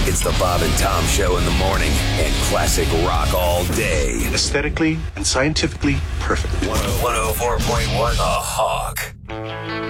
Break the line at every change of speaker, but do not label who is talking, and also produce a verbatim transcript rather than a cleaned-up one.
It's the Bob and Tom Show in the morning and classic rock all day.
Aesthetically and scientifically perfect.
one oh four point one The Hawk.